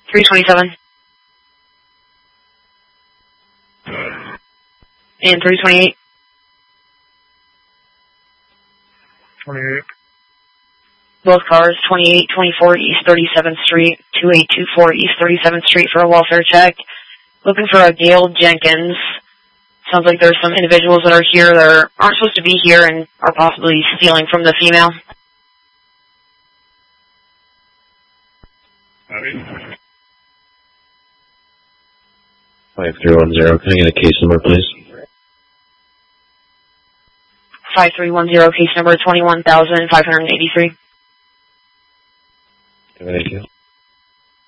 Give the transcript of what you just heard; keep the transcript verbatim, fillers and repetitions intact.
three twenty-seven. And three twenty-eight. twenty-eight. Both cars, twenty-eight twenty-four East thirty-seventh Street, two eight two four East thirty-seventh Street for a welfare check. Looking for a Gail Jenkins. Sounds like there's some individuals that are here that are, aren't supposed to be here and are possibly stealing from the female. five three one zero, can I get a case number, please? five three one zero, case number twenty-one thousand five hundred eighty-three. Thank you.